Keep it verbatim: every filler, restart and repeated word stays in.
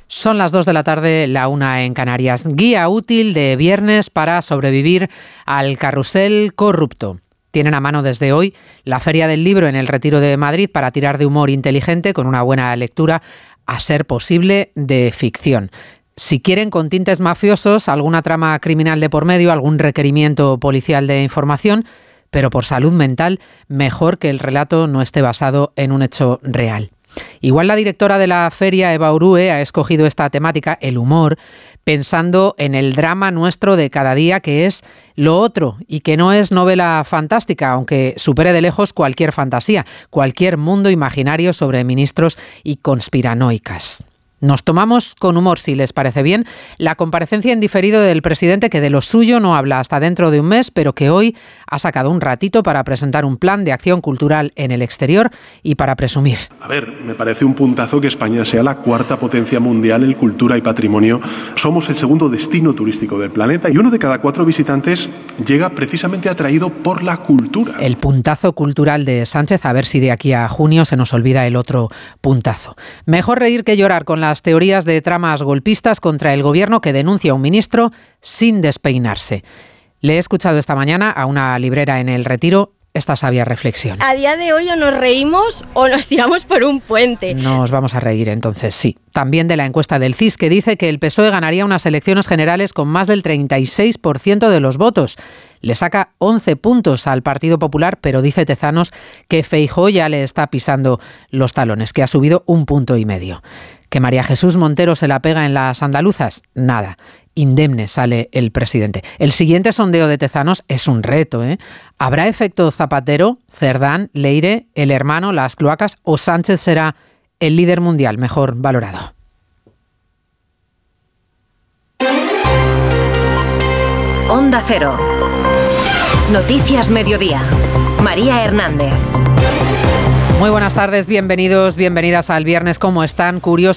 Son las dos de la tarde, la una en Canarias. Guía útil de viernes para sobrevivir al carrusel corrupto. Tienen a mano desde hoy la Feria del Libro en el Retiro de Madrid para tirar de humor inteligente con una buena lectura, a ser posible, de ficción. Si quieren con tintes mafiosos, alguna trama criminal de por medio, algún requerimiento policial de información, pero por salud mental, mejor que el relato no esté basado en un hecho real. Igual la directora de la feria, Eva Urue, ha escogido esta temática, el humor, pensando en el drama nuestro de cada día, que es lo otro y que no es novela fantástica, aunque supere de lejos cualquier fantasía, cualquier mundo imaginario sobre ministros y conspiranoicas. Nos tomamos con humor, si les parece bien, la comparecencia en diferido del presidente, que de lo suyo no habla hasta dentro de un mes, pero que hoy ha sacado un ratito para presentar un plan de acción cultural en el exterior y para presumir. A ver, me parece un puntazo que España sea la cuarta potencia mundial en cultura y patrimonio. Somos el segundo destino turístico del planeta y uno de cada cuatro visitantes llega precisamente atraído por la cultura. El puntazo cultural de Sánchez, a ver si de aquí a junio se nos olvida el otro puntazo. Mejor reír que llorar con la las teorías de tramas golpistas contra el gobierno que denuncia a un ministro sin despeinarse. Le he escuchado esta mañana a una librera en el Retiro esta sabia reflexión. A día de hoy o nos reímos o nos tiramos por un puente. Nos vamos a reír entonces, sí. También de la encuesta del C I S, que dice que el P S O E ganaría unas elecciones generales con más del treinta y seis por ciento de los votos. Le saca once puntos al Partido Popular, pero dice Tezanos que Feijóo ya le está pisando los talones, que ha subido un punto y medio. ¿Que María Jesús Montero se la pega en las andaluzas? Nada. Indemne sale el presidente. El siguiente sondeo de Tezanos es un reto, ¿eh? ¿Habrá efecto Zapatero, Cerdán, Leire, el hermano, las cloacas, o Sánchez será el líder mundial mejor valorado? Onda Cero. Noticias Mediodía. María Hernández. Muy buenas tardes, bienvenidos, bienvenidas al viernes. ¿Cómo están? Curioso